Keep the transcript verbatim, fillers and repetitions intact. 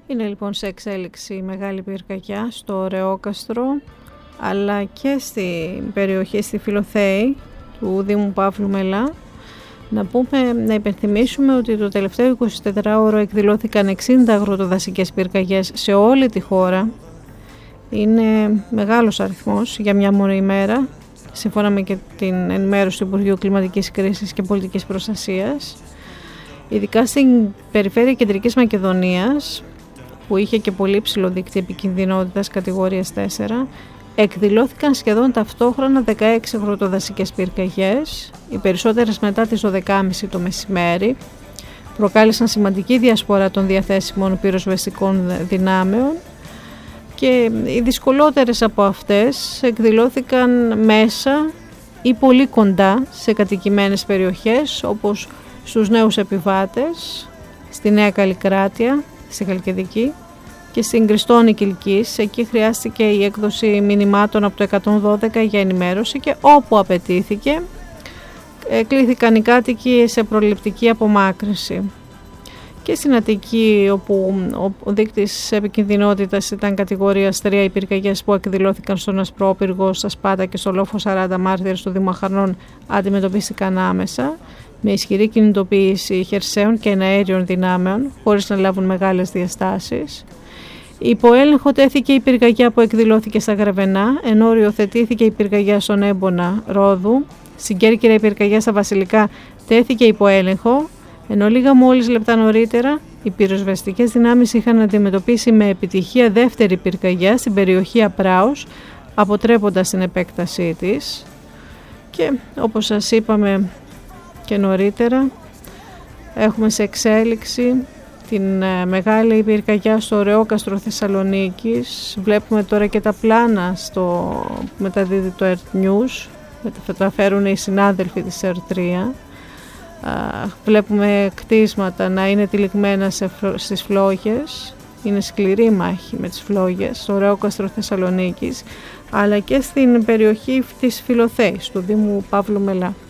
Είναι λοιπόν σε εξέλιξη η μεγάλη πυρκαγιά στο Ρεόκαστρο, αλλά και στην περιοχή στη Φιλοθέη του Δήμου Παύλου Μελά. Να πούμε, να υπενθυμίσουμε ότι το τελευταίο εικοσιτετράωρο εκδηλώθηκαν εξήντα αγροτοδασικές πυρκαγιές σε όλη τη χώρα. Είναι μεγάλος αριθμός για μια μόνη ημέρα, σύμφωνα με και την ενημέρωση του Υπουργείου Κλιματικής Κρίσης και Πολιτικής Προστασίας. Ειδικά στην περιφέρεια Κεντρικής Μακεδονίας, που είχε και πολύ ψηλό δείκτη επικινδυνότητας κατηγορίας τέσσερα, εκδηλώθηκαν σχεδόν ταυτόχρονα δεκαέξι αγροτοδασικές πυρκαγιές, οι περισσότερες μετά τις δώδεκα και μισή το μεσημέρι. Προκάλεσαν σημαντική διασπορά των διαθέσιμων πυροσβεστικών δυνάμεων και οι δυσκολότερες από αυτές εκδηλώθηκαν μέσα ή πολύ κοντά σε κατοικημένες περιοχές, όπως στους νέους επιβάτες, στη Νέα Καλλικράτεια, στη Χαλκιδική, και στην Κριστόνη Κιλκής. Εκεί χρειάστηκε η έκδοση μηνυμάτων από το εκατόν δώδεκα για ενημέρωση και όπου απαιτήθηκε κλήθηκαν οι κάτοικοι σε προληπτική απομάκρυνση. Και στην Αττική, όπου ο δείκτης επικινδυνότητας ήταν κατηγορίας τρία, οι πυρκαγιές που εκδηλώθηκαν στον Ασπρόπυργο, στα Σπάτα και στο Λόφο σαράντα Μάρτυρες του Δήμου Αχαρνών αντιμετωπίστηκαν άμεσα, με ισχυρή κινητοποίηση χερσαίων και εναέριων δυνάμεων, χωρίς να λάβουν μεγάλες διαστάσεις. Υπό έλεγχο τέθηκε η πυρκαγιά που εκδηλώθηκε στα Γραβενά, ενώ οριοθετήθηκε η πυρκαγιά στον Έμπονα Ρόδου. Στην Κέρκυρα η πυρκαγιά στα Βασιλικά τέθηκε υπό έλεγχο, ενώ λίγα μόλις λεπτά νωρίτερα οι πυροσβεστικές δυνάμεις είχαν αντιμετωπίσει με επιτυχία δεύτερη πυρκαγιά στην περιοχή Απράους, αποτρέποντας την επέκτασή της. Και όπως σας είπαμε και νωρίτερα, έχουμε σε εξέλιξη την μεγάλη πυρκαγιά στο Ρεόκαστρο Θεσσαλονίκης. Βλέπουμε τώρα και τα πλάνα στο μεταδίδει το Earth News, μεταφέρουν οι συνάδελφοι της Ερ τρία. Βλέπουμε κτίσματα να είναι τυλιγμένα σε, στις φλόγες. Είναι σκληρή μάχη με τις φλόγες στο Ρεόκαστρο Θεσσαλονίκης, αλλά και στην περιοχή της Φιλοθέης του Δήμου Παύλου Μελά.